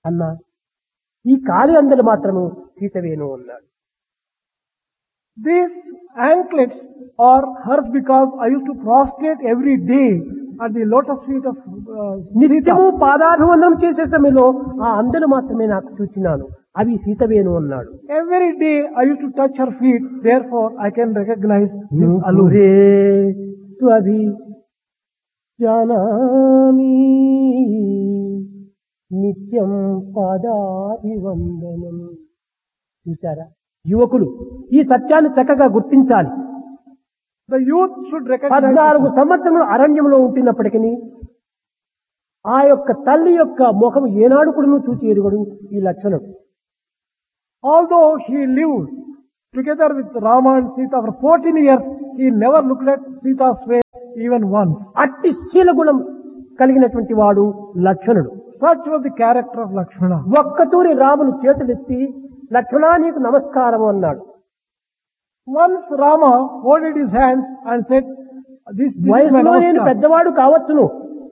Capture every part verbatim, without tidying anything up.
అన్నా ఈ కాలి అందలు మాత్రము సీతవేను అన్నాడు. These anklets are hers because I used to prostrate every day at the lotus feet of uh, నిత్యము పాదాభివందనం చేసే సమయంలో ఆ అందలు మాత్రమే నాకు చూచినాను, అవి సీతవేను అన్నాడు. Every day I used to touch her feet, therefore I can recognize this allure. అలురే త్వభి జానామి నిత్యం పాదాభివందనం. చూసారా యువకులు ఈ సత్యాన్ని చక్కగా గుర్తించాలి. The youth should recognize పద్నాలుగు సంవత్సరములు అరణ్యంలో ఉంటున్నప్పటికీ ఆ యొక్క తల్లి యొక్క ముఖం ఏనాడు కూడా చూచి ఎరుగడు ఈ లక్షణం. although he lived together with Rama and Sita for fourteen years, he never looked at Sita's face even once. అట్టి శీల గుణం కలిగినటువంటి వాడు లక్షణుడు. Such was the character of Lakshmana. ఒక్కతూరి రాములు చేతులెత్తి లక్ష్మణా నీకు నమస్కారం అన్నాడు. Once Rama folded his hands and said, this, this is my వయసులో నేను namaskar. పెద్దవాడు కావచ్చును,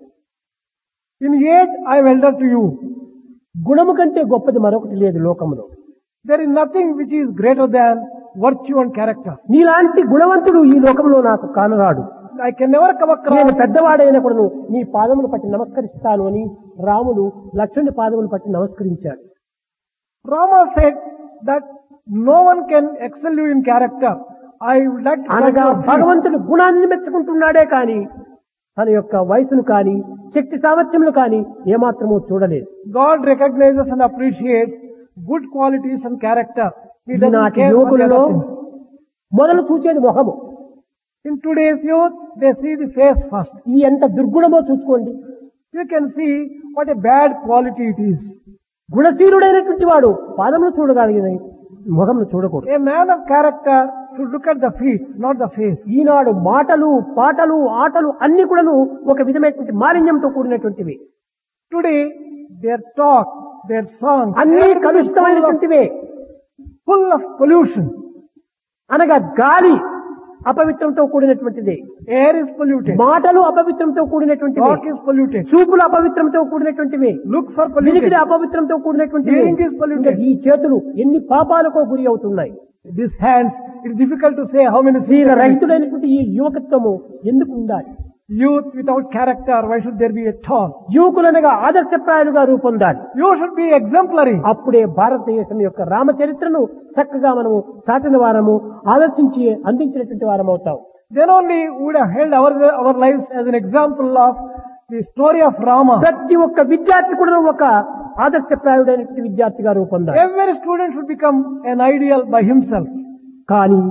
In age I am elder to you. గుణము కంటే గొప్పది మరొకటి లేదు లోకంలో. There is nothing which is greater than virtue and character. నీలాంటి గుణవంతుడు ఈ లోకంలో నాకు కానరాడు. I can never come నేను across. పెద్దవాడైనప్పుడు నీ పాదములు పట్టి నమస్కరిస్తాను అని రాముడు లక్ష్మణుడి పాదములు పట్టి నమస్కరించాడు. Rama said that no one can excel you in character. I would like to అనగా touch your feet. భగవంతుడు గుణాన్ని మెచ్చుకుంటున్నాడే కాని తన యొక్క వయసును కాని శక్తి సామర్థ్యములు కాని ఏమాత్రమూ చూడలేదు. God recognizes and appreciates good qualities and character. He doesn't ఈనాటి care for the యువకులలో other things. మొదలు చూచేది ముఖము. In today's youth, they see the face first. ఈ ఎంత దుర్గుణమో చూసుకోండి. You can see what a bad quality it is. గుణశీలుడైనటువంటి వాడు పాదములు చూడగలిగిన ముఖమును చూడకూడదు. A man of character should look at the feet, not the face. ఈనాడు మాటలు పాటలు ఆటలు అన్ని కూడాను ఒక విధమైనటువంటి మాలిన్యంతో కూడినటువంటివి. Today, their talk, their songs, అన్ని everything is full of, కలుషితమైనటువంటివే. full of pollution. అనగా గాలి అపవిత్రంతో కూడినటువంటిది, Air is polluted. మాటలు అపవిత్రంతో కూడినటువంటివి, Talk is polluted. చూపులు అపవిత్రంతో కూడినటువంటివి, Looks are వినికిడి polluted. అపవిత్రంతో కూడినటువంటివి. Hearing is polluted. ఇంకా ఈ చేతులు ఎన్ని పాపాలకో గురి అవుతున్నాయి. These hands, it is difficult to say how many శీల sins are రహితుడైనటువంటి ఈ యువకత్వము ఎందుకు ఉండాలి? Youth without character, why should there be at all? యువకులనగా ఆదర్శప్రాయాలుగా రూపొందాలి. You should be exemplary. అప్పుడే భారతదేశం యొక్క రామచరిత్రను చక్కగా మనము చాటిన వారము ఆదర్శించి అందించినటువంటి వారం అవుతాం. Then only we would have held our, our lives as an example of the story of Rama. ప్రతి ఒక్క విద్యార్థి కూడా ఒక ఆదర్శప్రాయుడైనటువంటి విద్యార్థిగా రూపొందాలి. Every student should become an ideal by himself. కానీ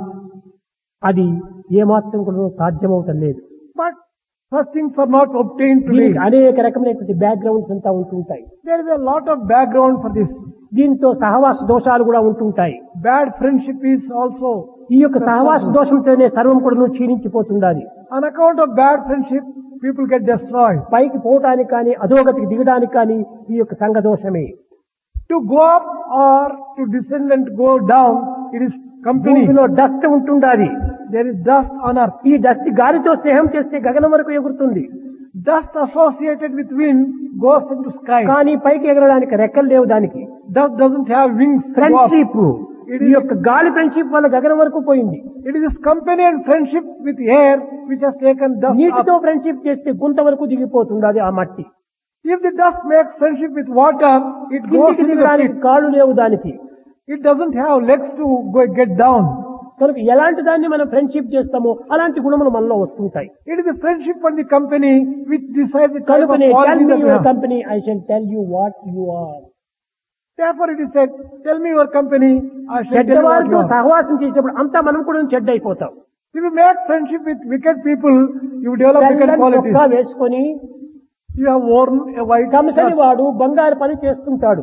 అది ఏమాత్రం కూడా సాధ్యమవుతం లేదు. But such things are not obtained today. దీనికి అనేక రకమైనటువంటి బ్యాక్గ్రౌండ్స్ అంతా ఉంటుంటాయి. There is a lot of background for this. దీంతో సహవాస దోషాలు కూడా ఉంటుంటాయి. Bad friendship is also. ఈ యొక్క సహవాస దోషంతోనే సర్వం కూడా చీలించిపోతుండాలి. On account of bad friendship, people get destroyed. పైకి పోవటానికి కానీ అధోగతికి దిగడానికి కానీ ఈ యొక్క సంఘ దోషమే. To go up or to descend and go down, it is company. భూమిలో డస్ట్ ఉంటుండాలి. There is dust on earth. ఈ డస్ట్ గాలితో స్నేహం చేస్తే గగనం వరకు ఎగురుతుంది. Dust associated with wind goes into sky. కానీ పైకి ఎగరడానికి రెక్కలు లేవు దానికి. Dust doesn't have wings. to go up. Friendship ఈ యొక్క గాలి ఫ్రెండ్షిప్ వల్ల గగనం వరకు పోయింది. It is this company and friendship with air which has taken dust నీటితో up. ఫ్రెండ్షిప్ చేస్తే గుంత వరకు దిగిపోతుంది అది ఆ మట్టి. If the dust makes friendship with water, it goes కిందికి into the దిగడానికి pit. కాళ్ళు లేవు దానికి. It doesn't have legs to go get down. కనుక ఎలాంటి దాన్ని మనం ఫ్రెండ్షిప్ చేస్తామో అలాంటి గుణములు మనలో వస్తుంటాయి. It is the friendship and the company which decides the type of కనుకనే tell quality me that you your have. company, I shall tell you what you are. Therefore it is said, tell me your company, I shall tell you what you చెడ్డవారితో are. సహవాసం చేసినప్పుడు అంతా మనం కూడా చెడ్డ అయిపోతాం. If you make friendship with wicked people, you develop wicked తెల్లని qualities. చొక్కా వేసుకొని You have worn a white కంసని shirt. వాడు బంగారు పని చేస్తుంటాడు.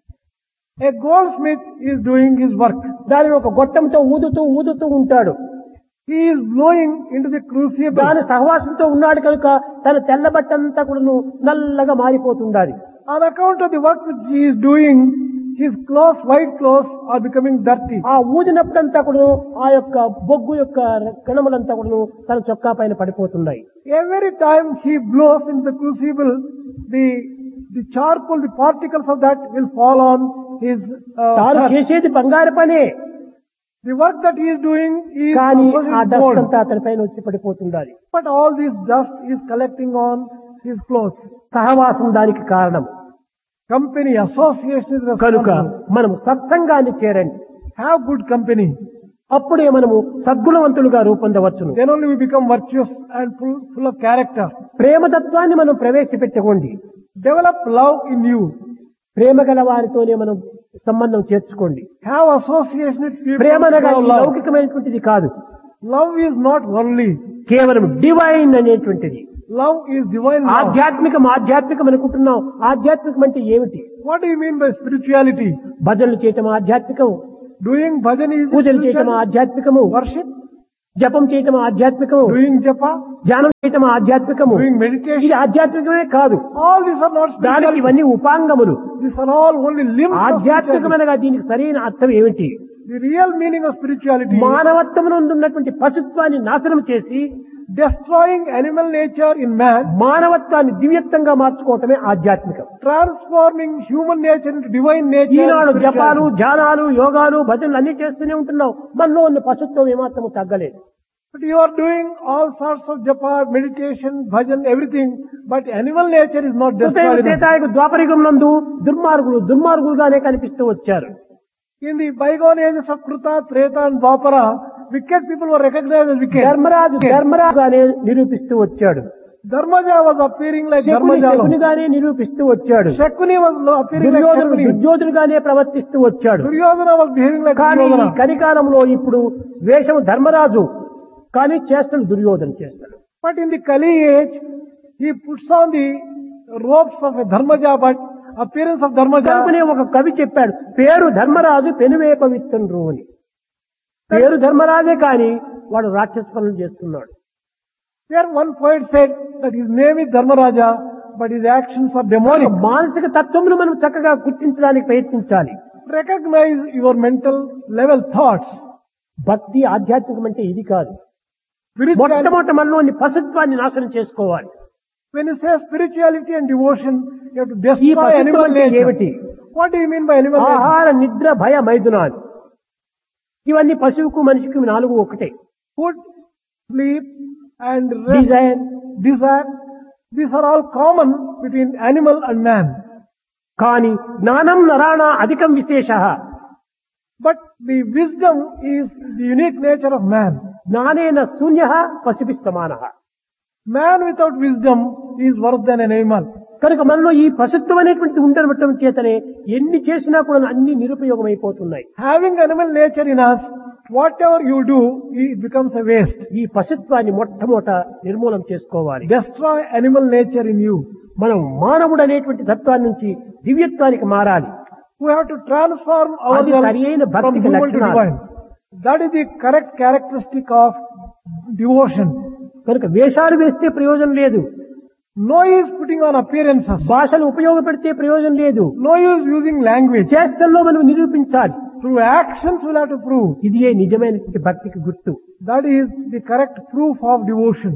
A goldsmith is doing his work. దానిని ఒక గొట్టంతో ఊదుతూ ఊదుతూ ఉంటాడు. He is blowing into the crucible. దాని సహవాసంతో ఉన్నాడు కనుక తన తెల్ల బట్టంతా కూడా నల్లగా మారిపోతుండాలి. On account of the work which he is doing, his clothes, white clothes, are becoming dirty. ఆ ఊదినప్పుడంతా కూడా ఆ యొక్క బొగ్గు యొక్క కణములంతా కూడా తన చొక్కా పైన పడిపోతున్నాయి. Every time he blows into the crucible, the the charcoal, the particles of that will fall on his uh, తాను shirt. చేసేది బంగారు పనే, The work that he is doing is కానీ also ఆ his డస్ట్ gold. అంతా అతని పైన వచ్చి పడిపోతుండాలి. But all this dust is collecting on his clothes. సహవాసం దానికి కారణం. Company, association is కనుక responsible. మనము సత్సంగాన్ని చేరండి, Have good company. అప్పుడే మనము సద్గుణవంతులుగా రూపొందవచ్చును. Then only we become virtuous and full, full of character. ప్రేమతత్వాన్ని మనం ప్రవేశపెట్టుకోండి. Develop love in you. ప్రేమ గల వారితోనే మనం సంబంధం చేర్చుకోండి. Have association with people. Prema who అనగా have ఈ love. లౌకికమైనటువంటిది కాదు, Love is not worldly. కేవలం డివైన్ అనేటువంటిది. Love is divine love. ఆధ్యాత్మికం ఆధ్యాత్మికం అనుకుంటున్నాం. ఆధ్యాత్మికం అంటే ఏమిటి? What do you mean by spirituality? భజనలు చేయటం ఆధ్యాత్మికం, Doing bhajan is పూజలు చేయటం spirituality. ఆధ్యాత్మికము, Worship, జపం చేయటం ఆధ్యాత్మికము, doing japa, ధ్యానం చేయటం ఆధ్యాత్మికము. doing meditation. ఇది ఆధ్యాత్మికమే కాదు, All these are not దానికి spirituality. ఇవన్నీ ఉపాంగములు. These are all only limbs of ఆధ్యాత్మికం spirituality. అనగా దీనికి సరైన అర్థం ఏమిటి? The real meaning of spirituality is మానవత్వమునందు ఉన్నటువంటి పశుత్వాన్ని నాశనం చేసి destroying animal nature in man, మానవత్వాన్ని దివ్యత్వంగా మార్చుకోవటమే ఆధ్యాత్మికం. transforming human nature into divine nature. Eenadu is జపాలు, spirituality. ధ్యానాలు, యోగాలు, భజనలు అన్ని చేస్తూనే ఉంటున్నాం. మనలో ఉన్న పశుత్వం ఏమాత్రము తగ్గలేదు. But you are doing all sorts of japa, meditation, bhajan, everything, but animal nature is not destroyed. in us. త్రేతాయుగ ద్వాపరయుగం నందు దుర్మార్గులు దుర్మార్గులుగానే కనిపిస్తూ వచ్చారు. In the bygone ages of Kruta, Treta and Dwapara, wicked people were recognized as wicked. Dharmaraju ధర్మరాజుగానే నిరూపిస్తూ వచ్చాడు. Dharmaja was appearing like Shakuni Dharmajalam. శకునిగానే నిరూపిస్తూ వచ్చాడు. Shakuni was appearing like దుర్యోధనుడు Shakuni. దుర్యోధనుగానే ప్రవర్తిస్తూ వచ్చాడు. Duryodhana was behaving like కానీ ఈ Duryodhana. కలికాలంలో ఇప్పుడు వేషం ధర్మరాజు, కానీ చేష్టలు దుర్యోధన చేస్తాడు. But in the Kali age, he puts on the robes of a Dharmaja, but appearance of Dharmaja. కనుకనే ఒక కవి చెప్పాడు, పేరు ధర్మరాజు పెనువే పవిత్రుడు అని. పేరు ధర్మరాజే కానీ వాడు రాక్షస పనులు చేస్తున్నాడు. There one poet said that his name is Dharmaraja, but his actions are demonic. మానసిక తత్వమును మనం చక్కగా గుర్తించడానికి ప్రయత్నించాలి. Recognize your mental level thoughts. భక్తి ఆధ్యాత్మికం అంటే ఇది కాదు. Spirituality, మొట్టమొదట మనలోని పశుత్వాన్ని నాశనం చేసుకోవాలి. when you say spirituality and devotion, you have to ఈ destroy పశుత్వం animal అంటే nature. ఏమిటి? What do you mean by animal nature? ఆహార, నిద్ర, భయ, మైథునాలు, ఇవన్నీ పశువుకు మనిషికి నాలుగు ఒకటే. Food, sleep, and rest, Dzire, desire. These are all common between animal and man. కానీ జ్ఞానం నరాణ అధికం విశేష. But the wisdom is the unique nature of man. జ్ఞానేన శూన్య పశుభి సమాన. Man without wisdom is worse than an animal. కనుక మనలో ఈ పశుత్వం అనేటువంటి ఉండటం చేతనే ఎన్ని చేసినా కూడా అన్ని నిరుపయోగం అయిపోతున్నాయి. Having animal nature in us, whatever you do, it becomes a waste. ఈ పశుత్వాన్ని మొట్టమొదట నిర్మూలన చేసుకోవాలి. Destroy animal nature in you. మనం మానవుడు అనేటువంటి తత్వాన్ని నుంచి దివ్యత్వానికి మారాలి. We have to transform అది ourselves సరియైన from భక్తికి human to లక్షణాలు. divine. That is the correct characteristic of devotion. కనుక వేషాలు వేస్తే ప్రయోజనం లేదు, No use putting on appearances. భాషలు ఉపయోగపెడితే ప్రయోజనం లేదు. No use using language. చేష్టల్లో మనం నిరూపించాలి. Through actions we'll have to prove. ఇది నిజమైనటువంటి భక్తికి గుర్తు. That is the correct proof of devotion.